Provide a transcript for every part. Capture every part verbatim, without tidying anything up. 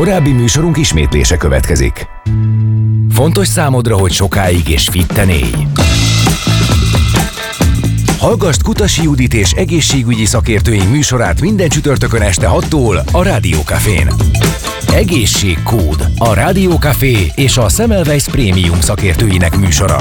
Korábbi műsorunk ismétlése következik. Fontos számodra, hogy sokáig és fitten élj? Hallgasd Kutasi Judit és egészségügyi szakértőink műsorát minden csütörtökön este hattól a Rádiókafén. Egészségkód, a Rádiókafé és a Semmelweis Prémium szakértőinek műsora.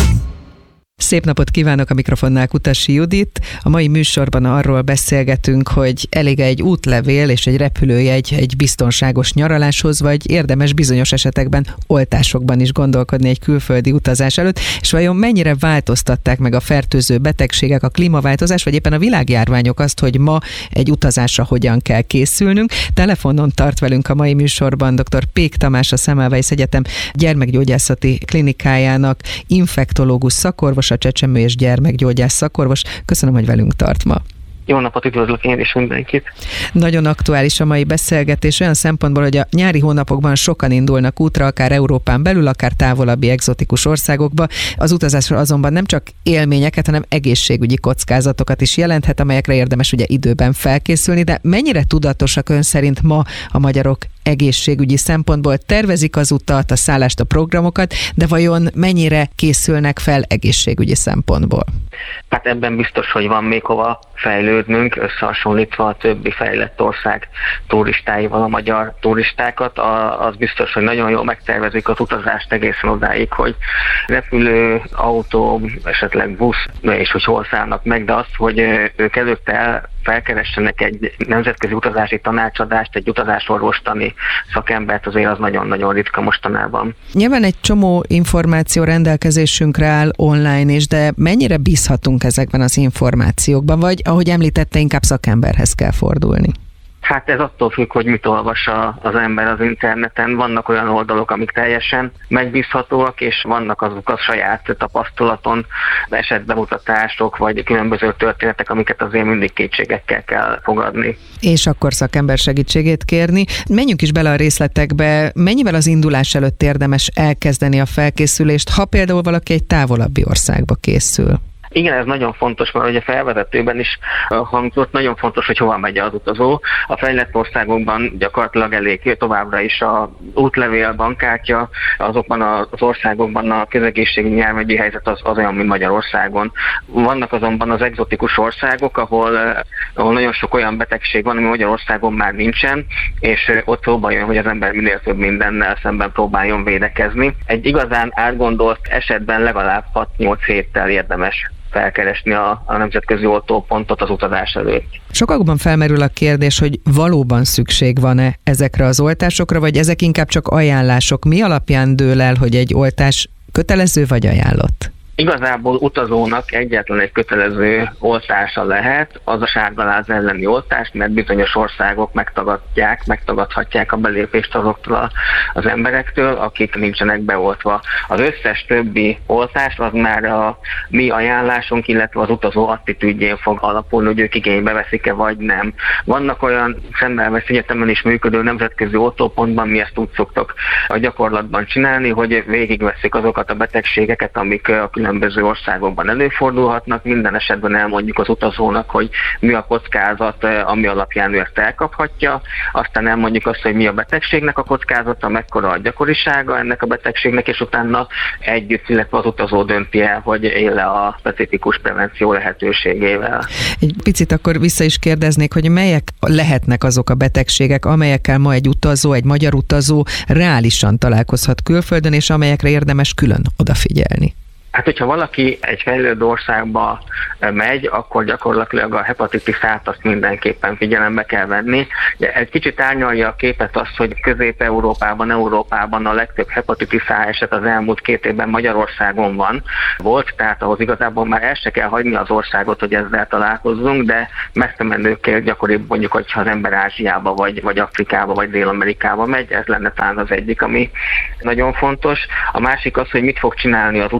Szép napot kívánok, a mikrofonnál Kutasi Judit. A mai műsorban arról beszélgetünk, hogy elég egy útlevél és egy repülőjegy egy biztonságos nyaraláshoz, vagy érdemes bizonyos esetekben oltásokban is gondolkodni egy külföldi utazás előtt, és vajon mennyire változtatták meg a fertőző betegségek, a klímaváltozás, vagy éppen a világjárványok azt, hogy ma egy utazásra hogyan kell készülnünk. Telefonon tart velünk a mai műsorban dr. Pék Tamás, a Semmelweis Egyetem gyermekgyógyászati klinikájának infektológus szakorvos, a csecsemő és gyermekgyógyász szakorvos. Köszönöm, hogy velünk tart ma. Jó napot, üdvözlök én és mindenkit! Nagyon aktuális a mai beszélgetés olyan szempontból, hogy a nyári hónapokban sokan indulnak útra, akár Európán belül, akár távolabbi egzotikus országokba. Az utazásra azonban nem csak élményeket, hanem egészségügyi kockázatokat is jelenthet, amelyekre érdemes ugye időben felkészülni, de mennyire tudatosak ön szerint ma a magyarok egészségügyi szempontból? Tervezik az utat, a szállást, a programokat, de vajon mennyire készülnek fel egészségügyi szempontból? Hát ebben biztos, hogy van még hova fejlődnünk, összehasonlítva a többi fejlett ország turistáival a magyar turistákat. Az biztos, hogy nagyon jól megtervezik az utazást egészen odáig, hogy repülő, autó, esetleg busz, és hogy hol szállnak meg, de azt, hogy ők előtte el felkeressenek egy nemzetközi utazási tanácsadást, egy utazásorvostani szakembert, azért az nagyon-nagyon ritka mostanában. Nyilván egy csomó információ rendelkezésünkre áll online is, de mennyire bízhatunk ezekben az információkban, vagy ahogy említette, inkább szakemberhez kell fordulni? Hát ez attól függ, hogy mit olvas az ember az interneten. Vannak olyan oldalok, amik teljesen megbízhatóak, és vannak azok a saját tapasztalaton esetbemutatások, vagy különböző történetek, amiket azért mindig kétségekkel kell fogadni. És akkor szakember segítségét kérni. Menjünk is bele a részletekbe. Mennyivel az indulás előtt érdemes elkezdeni a felkészülést, ha például valaki egy távolabbi országba készül? Igen, ez nagyon fontos, mert ugye a felvezetőben is hangzott, nagyon fontos, hogy hova megy az utazó. A fejlett országokban gyakorlatilag elég továbbra is a útlevél, bankkártya, azokban az országokban a közegészségügyi nyelvügyi helyzet az, az olyan, mint Magyarországon. Vannak azonban az egzotikus országok, ahol, ahol nagyon sok olyan betegség van, ami Magyarországon már nincsen, és ott szóba jön, hogy az ember minél több mindennel szemben próbáljon védekezni. Egy igazán átgondolt esetben legalább hat-nyolc héttel érdemes felkeresni a, a nemzetközi oltópontot az utazás előtt. Sokakban felmerül a kérdés, hogy valóban szükség van-e ezekre az oltásokra, vagy ezek inkább csak ajánlások. Mi alapján dől el, hogy egy oltás kötelező vagy ajánlott? Igazából utazónak egyetlen egy kötelező oltása lehet, az a sárgaláz elleni oltás, mert bizonyos országok megtagadják, megtagadhatják a belépést azoktól az emberektől, akik nincsenek beoltva. Az összes többi oltás az már a mi ajánlásunk, illetve az utazó attitűdjén fog alapulni, hogy ők igénybe veszik-e vagy nem. Vannak olyan Semmelweis Egyetemen is működő nemzetközi oltópontban, mi ezt úgy szoktak a gyakorlatban csinálni, hogy végigveszik azokat a betegségeket, amik a különböző országokban előfordulhatnak, minden esetben elmondjuk az utazónak, hogy mi a kockázat, ami alapján ő ezt elkaphatja, aztán elmondjuk azt, hogy mi a betegségnek a kockázata, mekkora a gyakorisága ennek a betegségnek, és utána együtt, illetve az utazó dönti el, hogy él-e a specifikus prevenció lehetőségével. Egy picit akkor vissza is kérdeznék, hogy melyek lehetnek azok a betegségek, amelyekkel ma egy utazó, egy magyar utazó reálisan találkozhat külföldön, és amelyekre érdemes külön odafigyelni? Hát, hogyha valaki egy fejlődő országba megy, akkor gyakorlatilag a hepatitis A-t azt mindenképpen figyelembe kell venni. Egy kicsit árnyalja a képet az, hogy Közép-Európában, Európában a legtöbb hepatitis A eset az elmúlt két évben Magyarországon van. Volt, tehát ahhoz igazából már el se kell hagyni az országot, hogy ezzel találkozzunk, de messze menőkkel gyakoribb mondjuk, hogyha az ember Ázsiába, vagy, vagy Afrikába, vagy Dél-Amerikába megy, ez lenne talán az egyik, ami nagyon fontos. A másik az, hogy mit fog csinálni az utazó,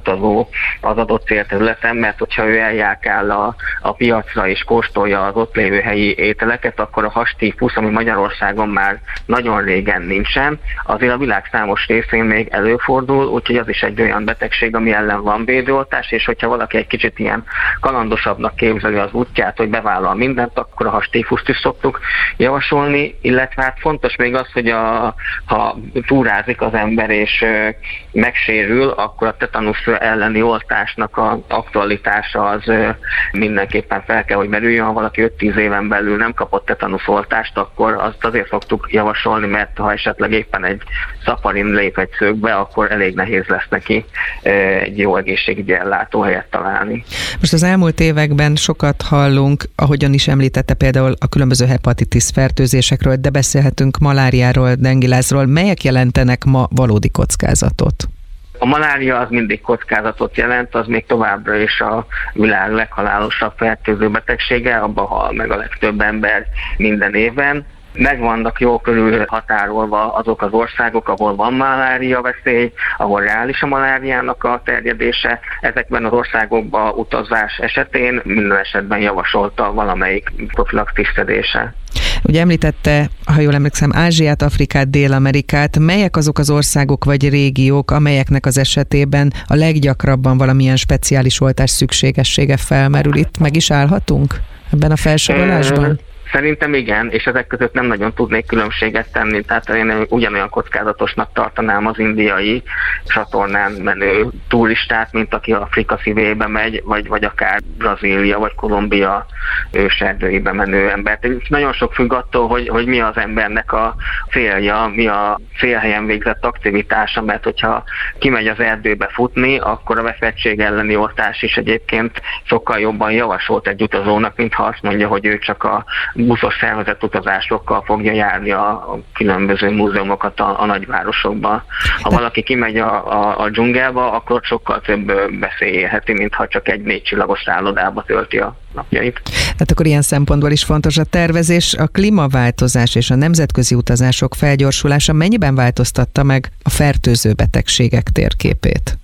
tartható az adott célterületen, mert hogyha ő eljárkál a, a piacra és kóstolja az ott lévő helyi ételeket, akkor a hastífusz, ami Magyarországon már nagyon régen nincsen, azért a világ számos részén még előfordul, úgyhogy az is egy olyan betegség, ami ellen van védőoltás, és hogyha valaki egy kicsit ilyen kalandosabbnak képzeli az útját, hogy bevállal mindent, akkor a hastífuszt is szoktuk javasolni, illetve hát fontos még az, hogy a, ha túrázik az ember és megsérül, akkor a tetanusz elleni oltásnak az aktualitása az mindenképpen fel kell, hogy merüljön. Ha valaki öt-tíz éven belül nem kapott tetanusz oltást, akkor azt azért szoktuk javasolni, mert ha esetleg éppen egy szafarin lép egy szögbe, akkor elég nehéz lesz neki egy jó egészségügyi ellátóhelyet találni. Most az elmúlt években sokat hallunk, ahogyan is említette például a különböző hepatitis fertőzésekről, de beszélhetünk maláriáról, dengilázról. Melyek jelentenek ma valódi kockázatot? A malária az mindig kockázatot jelent, az még továbbra is a világ leghalálosabb fertőző betegsége, abban hal meg a legtöbb ember minden évben. Meg vannak jól körül határolva azok az országok, ahol van malária veszély, ahol reális a maláriának a terjedése. Ezekben az országokban utazás esetén minden esetben javasolta valamelyik profilaxis szedése. Ugye említette, ha jól emlékszem, Ázsiát, Afrikát, Dél-Amerikát. Melyek azok az országok vagy régiók, amelyeknek az esetében a leggyakrabban valamilyen speciális oltás szükségessége felmerül? Itt meg is állhatunk ebben a felsorolásban? Szerintem igen, és ezek között nem nagyon tudnék különbséget tenni, tehát én ugyanolyan kockázatosnak tartanám az indiai csatornán menő turistát, mint aki Afrika szívébe megy, vagy, vagy akár Brazília, vagy Kolumbia őserdőibe menő embert. Nagyon sok függ attól, hogy, hogy mi az embernek a célja, mi a célhelyen végzett aktivitása, mert hogyha kimegy az erdőbe futni, akkor a veszettség elleni oltás is egyébként sokkal jobban javasolt egy utazónak, mint ha azt mondja, hogy ő csak a buszos szervezett utazásokkal fogja járni a különböző múzeumokat a, a nagyvárosokban. Ha valaki kimegy a, a, a dzsungelba, akkor sokkal több veszély érheti, mintha csak egy négy csillagos szállodába tölti a napjait. Hát akkor ilyen szempontból is fontos a tervezés. A klímaváltozás és a nemzetközi utazások felgyorsulása mennyiben változtatta meg a fertőző betegségek térképét?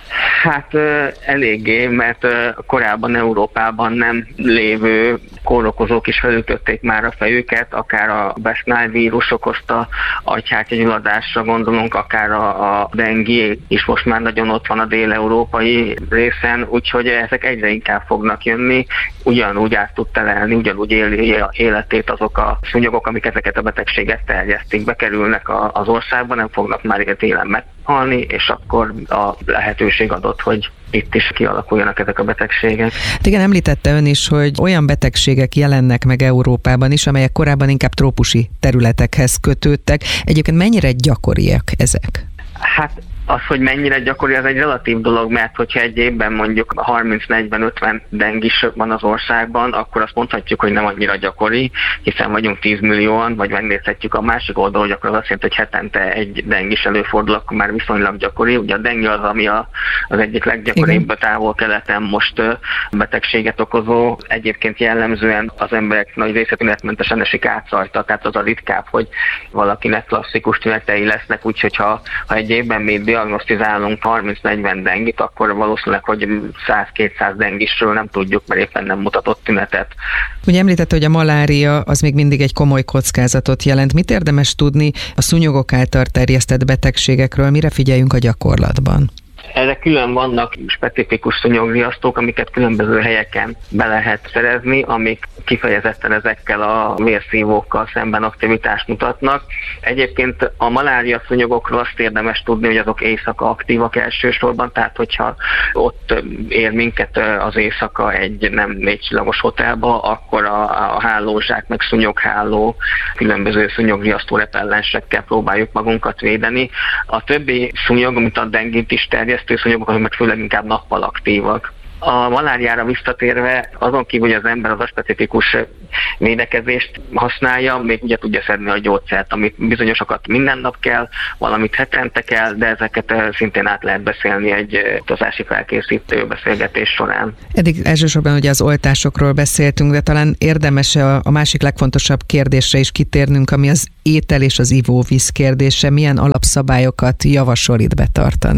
Hát eléggé, mert korábban Európában nem lévő kórokozók is felütötték már a fejüket, akár a West Nile vírus okozta agyhártyagyulladásra gondolunk, akár a, a dengi is most már nagyon ott van a dél-európai részen, úgyhogy ezek egyre inkább fognak jönni, ugyanúgy át tud telelni, ugyanúgy éli életét azok a szúnyogok, amik ezeket a betegséget terjesztik, bekerülnek a, az országba, nem fognak már télen meghalni, és akkor a lehetőség adott, hogy itt is kialakuljanak ezek a betegségek. Hát igen, említette ön is, hogy olyan betegségek jelennek meg Európában is, amelyek korábban inkább trópusi területekhez kötődtek. Egyébként mennyire gyakoriak ezek? Hát az, hogy mennyire gyakori, az egy relatív dolog, mert hogyha egy évben mondjuk harminc-negyven-ötven dengis van az országban, akkor azt mondhatjuk, hogy nem annyira gyakori, hiszen vagyunk tíz millióan, vagy megnézhetjük a másik oldalon, hogy akkor az azt jelenti, hogy hetente egy dengis előfordul, akkor már viszonylag gyakori. Ugye a dengi az, ami a, az egyik leggyakoribb a távol-keleten most betegséget okozó. Egyébként jellemzően az emberek nagy része tünetmentesen esik át rajta, tehát az a ritkább, hogy valakinek klasszikus tünetei lesznek, úgyhogy ha, ha egy évben még diagnosztizálunk harminc-negyven dengit, akkor valószínűleg, hogy száz-kétszáz dengisről nem tudjuk, mert éppen nem mutatott tünetet. Ugye említette, hogy a malária az még mindig egy komoly kockázatot jelent. Mit érdemes tudni a szúnyogok által terjesztett betegségekről? Mire figyeljünk a gyakorlatban? Erre külön vannak specifikus szúnyogriasztók, amiket különböző helyeken be lehet szerezni, amik kifejezetten ezekkel a vérszívókkal szemben aktivitást mutatnak. Egyébként a malária szúnyogokról azt érdemes tudni, hogy azok éjszaka aktívak elsősorban, tehát hogyha ott ér minket az éjszaka egy nem négy csillagos hotelba, akkor a, a hálózsák, meg szúnyogháló, különböző szúnyogriasztó repellensekkel próbáljuk magunkat védeni. A többi szúnyog, amit a dengit is terjesztő szúnyogok, azok meg főleg inkább nappal aktívak. A maláriára visszatérve, azon kívül, hogy az ember az a specifikus védekezést használja, még ugye tudja szedni a gyógyszert, amit bizonyosakat minden nap kell, valamit hetente kell, de ezeket szintén át lehet beszélni egy utazási felkészítő beszélgetés során. Eddig elsősorban ugye az oltásokról beszéltünk, de talán érdemes a, a másik legfontosabb kérdésre is kitérnünk, ami az étel és az ivóvíz kérdése. Milyen alapszabályokat javasol itt betartani?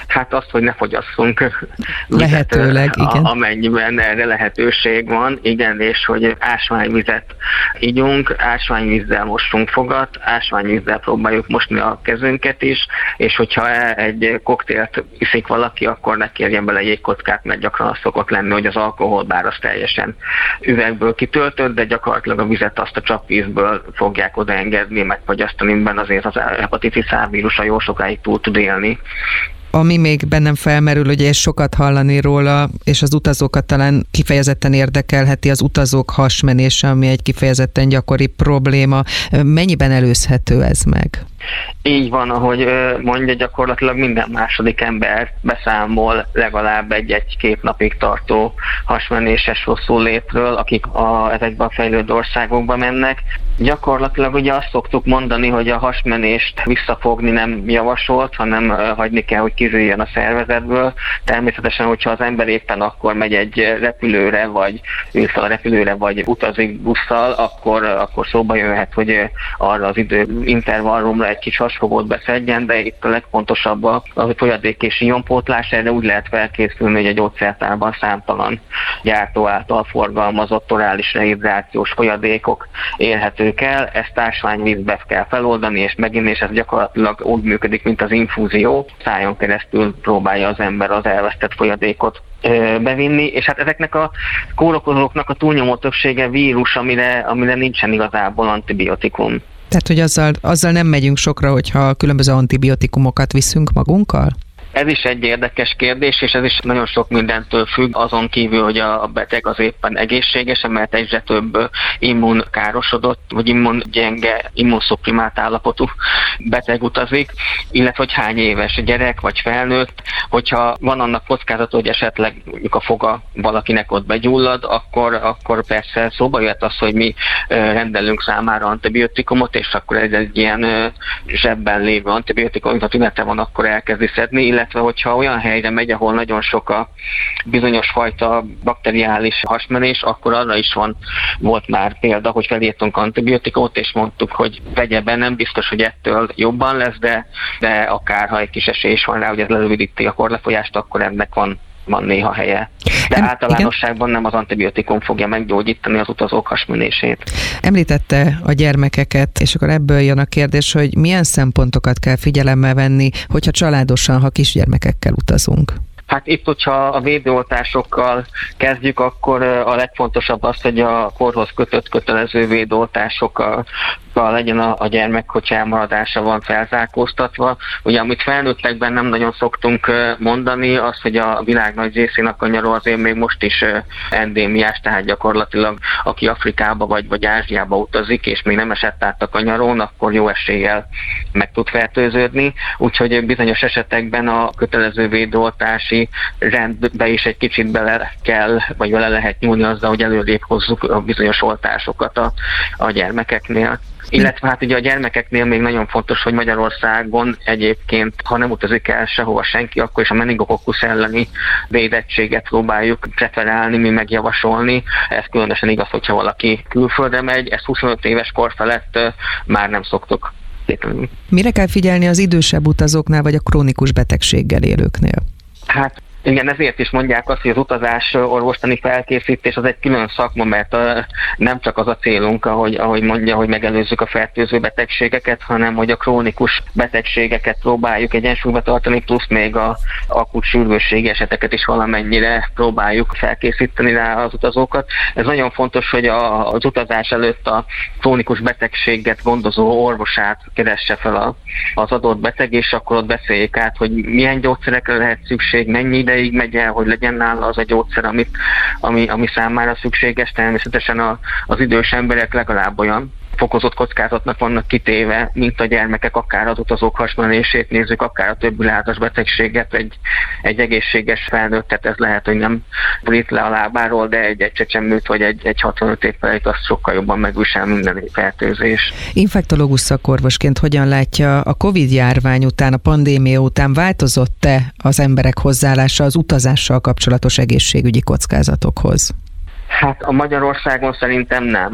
Hát azt, hogy ne fogyasszunk lehetőleg, vizet, igen. amennyiben erre lehetőség van, igen, és hogy ásványvizet igyunk, ásványvízzel mossunk fogat, ásványvízzel próbáljuk mosni a kezünket is, és hogyha egy koktélt iszik valaki, akkor ne kérjen bele jégkockát, mert gyakran az szokott lenni, hogy az alkohol, bár az teljesen üvegből kitöltött, de gyakorlatilag a vizet azt a csapvízből fogják odaengedni, megfogyasztani, mert azért az hepatitis A vírusa jó sokáig túl tud élni. Ami még bennem felmerül, ugye és sokat hallani róla, és az utazókat talán kifejezetten érdekelheti az utazók hasmenése, ami egy kifejezetten gyakori probléma. Mennyiben előzhető ez meg? Így van, ahogy mondja, gyakorlatilag minden második ember beszámol legalább egy-egy-két napig tartó hasmenéses rosszul létről, akik a, ezekben a fejlődő országokba mennek. Gyakorlatilag ugye azt szoktuk mondani, hogy a hasmenést visszafogni nem javasolt, hanem hagyni kell, hogy kizűjjön a szervezetből. Természetesen, hogyha az ember éppen akkor megy egy repülőre, vagy ül fel a repülőre, vagy utazik busszal, akkor, akkor szóba jöhet, hogy arra az idő intervallumra egy kis hasfogót beszedjen, de itt a legfontosabb a, a folyadék és ionpótlás. Erre úgy lehet felkészülni, hogy a gyógyszertárban számtalan gyártó által forgalmazott orális rehidrációs folyadékok érhetők el. Ezt ásványvízbe kell feloldani, és megint, és ez gyakorlatilag úgy működik, mint az infúzió. Szájon keresztül próbálja az ember az elvesztett folyadékot bevinni, és hát ezeknek a kórokozóknak a túlnyomó többsége vírus, amire, amire nincsen igazából antibiotikum. Tehát, hogy azzal, azzal nem megyünk sokra, hogyha különböző antibiotikumokat viszünk magunkkal? Ez is egy érdekes kérdés, és ez is nagyon sok mindentől függ, azon kívül, hogy a beteg az éppen egészséges, mert egyre több immunkárosodott, vagy immungyenge, immunszuprimált állapotú beteg utazik, illetve hogy hány éves gyerek vagy felnőtt, hogyha van annak kockázata, hogy esetleg mondjuk a foga valakinek ott begyullad, akkor, akkor persze szóba jött az, hogy mi rendelünk számára antibiotikumot, és akkor ez egy ilyen zsebben lévő antibiotikum, ha tünete van, akkor elkezdi szedni, illetve hogyha olyan helyre megy, ahol nagyon sok a bizonyos fajta bakteriális hasmenés, akkor arra is van, volt már példa, hogy felírtunk antibiotikumot, és mondtuk, hogy vegye be, nem biztos, hogy ettől jobban lesz, de, de akár ha egy kis esély is van rá, hogy ez lerövidíti a korlefolyást, akkor ennek van van néha helye. De em, általánosságban igen? Nem az antibiotikum fogja meggyógyítani az utazók hasmenését. Említette a gyermekeket, és akkor ebből jön a kérdés, hogy milyen szempontokat kell figyelemmel venni, hogyha családosan, ha kisgyermekekkel utazunk? Hát itt, hogyha a védőoltásokkal kezdjük, akkor a legfontosabb az, hogy a korhoz kötött kötelező védőoltásokkal legyen a, a gyermek, hogyha elmaradása van, felzárkóztatva. Ugye, amit felnőttekben nem nagyon szoktunk mondani, az, hogy a világ nagy részén a kanyaró azért még most is endémiás, tehát gyakorlatilag aki Afrikába vagy, vagy Ázsiába utazik, és még nem esett át a kanyarón, akkor jó eséllyel meg tud fertőződni. Úgyhogy bizonyos esetekben a kötelező védőoltási rendbe is egy kicsit bele kell, vagy bele lehet nyúlni azzal, hogy előrébb hozzuk a bizonyos oltásokat a, a gyermekeknél. Illetve hát ugye a gyermekeknél még nagyon fontos, hogy Magyarországon egyébként, ha nem utazik el sehova senki, akkor is a meningokokkusz elleni védettséget próbáljuk preferálni, mi megjavasolni. Ez különösen igaz, hogyha valaki külföldre megy, ezt huszonöt éves kor felett már nem szoktuk. Mire kell figyelni az idősebb utazóknál, vagy a krónikus betegséggel élőknél? Hát igen, ezért is mondják azt, hogy az utazás orvostani felkészítés az egy külön szakma, mert a, nem csak az a célunk, ahogy, ahogy mondja, hogy megelőzzük a fertőző betegségeket, hanem hogy a krónikus betegségeket próbáljuk egyensúlyba tartani, plusz még a akut sürgősségi eseteket is valamennyire próbáljuk felkészíteni rá az utazókat. Ez nagyon fontos, hogy a, az utazás előtt a krónikus betegséget gondozó orvosát keresse fel a, az adott beteg, és akkor ott beszéljék át, hogy milyen gyógyszerekre lehet szükség, mennyi ideig megy el, hogy legyen nála az a gyógyszer, amit, ami, ami számára szükséges. Természetesen a, az idős emberek legalább olyan fokozott kockázatnak vannak kitéve, mint a gyermekek, akár az utazók hasmenését nézzük, akár a többvilágos betegséget, egy, egy egészséges felnőttet, ez lehet, hogy nem borít le a lábáról, de egy, egy csecsemőt vagy egy, egy hatvanöt év felett azt sokkal jobban megvisel minden fertőzés. Infektológus szakorvosként hogyan látja, a Covid-járvány után, a pandémia után változott-e az emberek hozzáállása az utazással kapcsolatos egészségügyi kockázatokhoz? Hát a Magyarországon szerintem nem.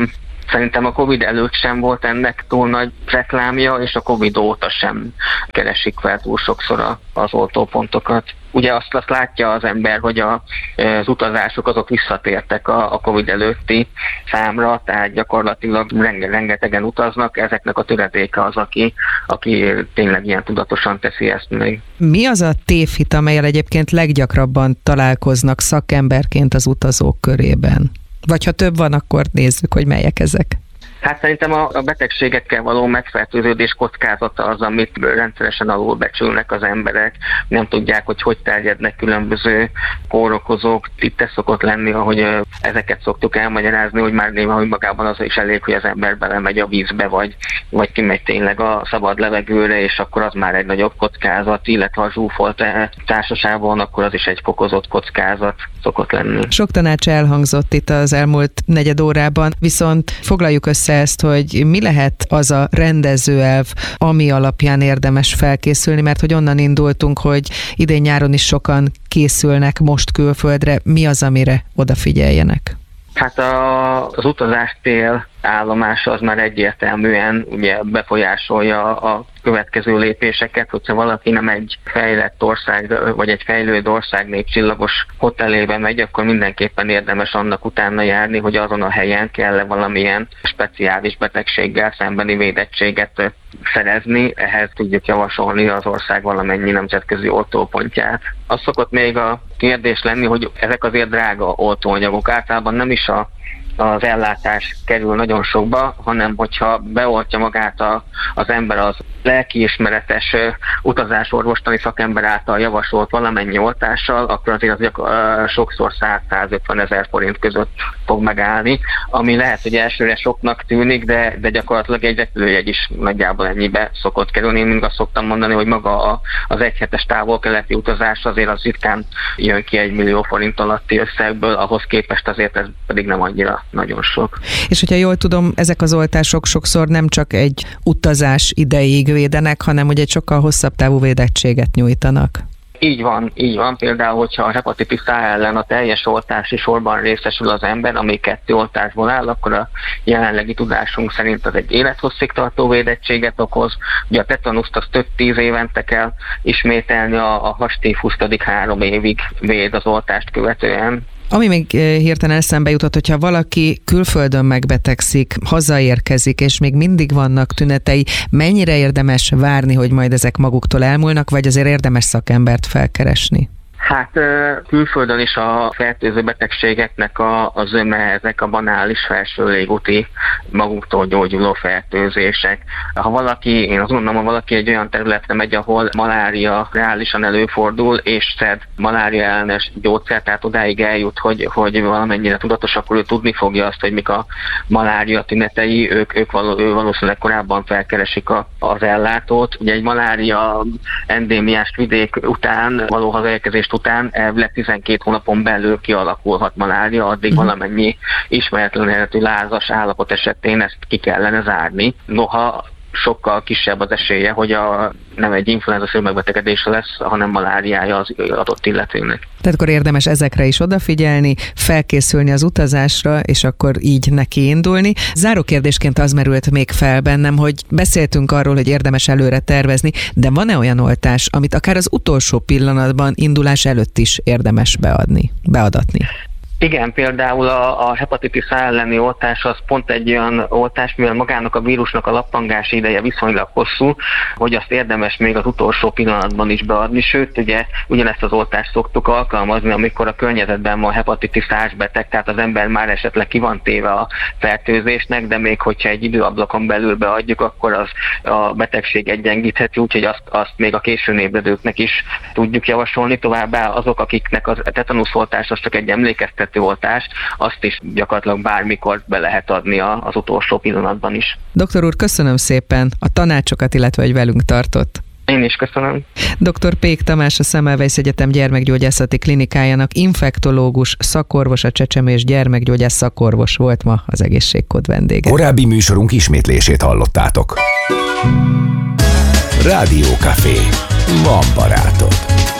Szerintem a Covid előtt sem volt ennek túl nagy reklámja, és a Covid óta sem keresik fel túl sokszor az oltópontokat. Ugye azt, azt látja az ember, hogy a, az utazások azok visszatértek a, a Covid előtti számra, tehát gyakorlatilag renge, rengetegen utaznak, ezeknek a töredéke az, aki, aki tényleg ilyen tudatosan teszi ezt meg. Mi az a tévhit, amellyel egyébként leggyakrabban találkoznak szakemberként az utazók körében? Vagy ha több van, akkor nézzük, hogy melyek ezek. Hát szerintem a, a betegségekkel való megfertőződés kockázata az, amit rendszeresen alulbecsülnek az emberek. Nem tudják, hogy hogy terjednek különböző kórokozók. Itt ez szokott lenni, ahogy ezeket szoktuk elmagyarázni, hogy már néha magában az is elég, hogy az ember belemegy a vízbe, vagy, vagy kimegy tényleg a szabad levegőre, és akkor az már egy nagyobb kockázat, illetve a zsúfolt társaságban, akkor az is egy fokozott kockázat szokott lenni. Sok tanács elhangzott itt az elmúlt negyed órában, viszont foglaljuk össze ezt, hogy mi lehet az a rendezőelv, ami alapján érdemes felkészülni, mert hogy onnan indultunk, hogy idén nyáron is sokan készülnek most külföldre, mi az, amire odafigyeljenek? Hát a, az utazás tél állomása az már egyértelműen ugye befolyásolja a következő lépéseket, hogyha valaki nem egy fejlett ország, vagy egy fejlődő ország négycsillagos hotelébe megy, akkor mindenképpen érdemes annak utána járni, hogy azon a helyen kell-e valamilyen speciális betegséggel szembeni védettséget szerezni. Ehhez tudjuk javasolni az ország valamennyi nemzetközi oltópontját. Az szokott még a kérdés lenni, hogy ezek azért drága oltóanyagok. Általában nem is a az ellátás kerül nagyon sokba, hanem hogyha beoltja magát a, az ember az lelkiismeretes utazásorvostani szakember által javasolt valamennyi oltással, akkor azért az gyak, sokszor száz-százötven ezer forint között fog megállni, ami lehet, hogy elsőre soknak tűnik, de, de gyakorlatilag egy repülőjegy is nagyjából ennyibe szokott kerülni. Én mindig azt szoktam mondani, hogy maga a, az egyhetes távol-keleti utazás azért az ritkán jön ki egy millió forint alatti összegből, ahhoz képest azért ez pedig nem annyira nagyon sok. És hogyha jól tudom, ezek az oltások sokszor nem csak egy utazás ideig védenek, hanem hogy egy sokkal hosszabb távú védettséget nyújtanak. Így van, így van. Például, hogyha a hepatitis A ellen a teljes oltási sorban részesül az ember, ami kettő oltásból áll, akkor a jelenlegi tudásunk szerint az egy élethosszig tartó védettséget okoz. Ugye a tetanuszt azt több tíz évente kell ismételni, a, a hastífuszt pedig három évig véd az oltást követően. Ami még hirtelen eszembe jutott, hogyha valaki külföldön megbetegszik, hazaérkezik, és még mindig vannak tünetei, mennyire érdemes várni, hogy majd ezek maguktól elmúlnak, vagy azért érdemes szakembert felkeresni? Hát külföldön is a fertőző betegségeknek a, a zöme, ezek a banális felső légúti maguktól gyógyuló fertőzések. Ha valaki, én azt gondolom, ha valaki egy olyan területre megy, ahol malária reálisan előfordul, és szed malária ellenes gyógyszer, tehát odáig eljut, hogy, hogy valamennyire tudatos, akkor ő tudni fogja azt, hogy mik a malária tünetei, ők, ők való, ő valószínűleg korábban felkeresik a, az ellátót. Ugye egy malária endémiás vidék után való hazaérkezést után elvileg tizenkét hónapon belül kialakulhat malária, addig uh-huh. valamennyi ismeretlen eredetű lázas állapot esetén ezt ki kellene zárni. Noha sokkal kisebb az esélye, hogy a, nem egy influenza-szerű megbetegedése lesz, hanem maláriája az adott illetőnek. Tehát akkor érdemes ezekre is odafigyelni, felkészülni az utazásra, és akkor így neki indulni. Záró kérdésként az merült még fel bennem, hogy beszéltünk arról, hogy érdemes előre tervezni, de van-e olyan oltás, amit akár az utolsó pillanatban, indulás előtt is érdemes beadni, beadatni? Igen, például a, a hepatitis A elleni oltás az pont egy olyan oltás, mivel magának a vírusnak a lappangási ideje viszonylag hosszú, hogy azt érdemes még az utolsó pillanatban is beadni, sőt, ugye ugyanezt az oltást szoktuk alkalmazni, amikor a környezetben van hepatitis A-s beteg, tehát az ember már esetleg ki van téve a fertőzésnek, de még hogyha egy időablakon belül beadjuk, akkor az a betegség egyengítheti, úgyhogy azt, azt még a későn ébredőknek is tudjuk javasolni, továbbá azok, akiknek a tetanuszoltás az csak egy emlékeztető oltás, azt is gyakorlatilag bármikor be lehet adni az utolsó pillanatban is. Doktor úr, köszönöm szépen a tanácsokat, illetve hogy velünk tartott. Én is köszönöm. doktor Pék Tamás, a Semmelweis Egyetem gyermekgyógyászati klinikájának infektológus szakorvos, a csecsemő és gyermekgyógyász szakorvos volt ma az Egészségkód vendége. Korábbi műsorunk ismétlését hallottátok. Rádió Café. Van barátod.